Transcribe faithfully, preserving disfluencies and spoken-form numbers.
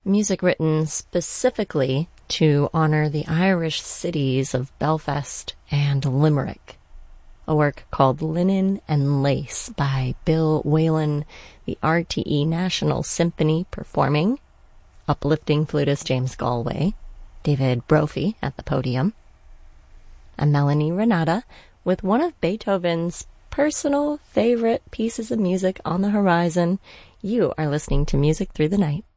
music written specifically to honor the Irish cities of Belfast and Limerick. A work called Linen and Lace by Bill Whalen, the R T E National Symphony performing, uplifting flutist James Galway, David Brophy at the podium. I'm Melanie Renata with one of Beethoven's personal favorite pieces of music on the horizon. You are listening to Music Through the Night.